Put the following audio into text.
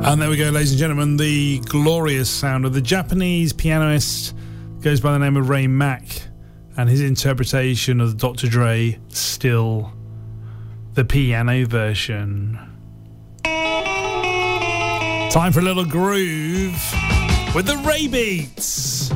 And there we go, ladies and gentlemen, the glorious sound of the Japanese pianist goes by the name of Ray Mack, and his interpretation of Dr. Dre, Still, the piano version. Time for a little groove with the Ray Beats.